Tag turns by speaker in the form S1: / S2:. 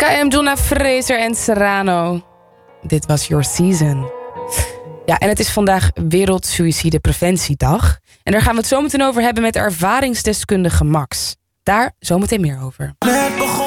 S1: I.am, Jonna Fraser en Serrano. Dit was Your Season. Ja, en het is vandaag Wereldsuïcidepreventiedag. En daar gaan we het zo meteen over hebben met de ervaringsdeskundige Max. Daar zometeen meer over.